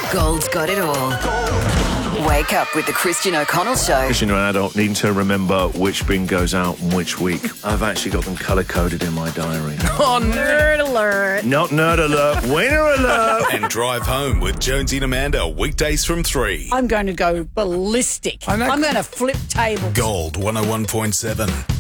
Gold's got it all. Wake up with the Christian O'Connell Show. Christian, you're an adult, needing to remember which bin goes out and which week. I've actually got them colour-coded in my diary. Oh, nerd alert. Not nerd alert, winner alert. And drive home with Jonesy and Amanda, weekdays from 3. I'm going to go ballistic. I'm going to flip tables. Gold 101.7.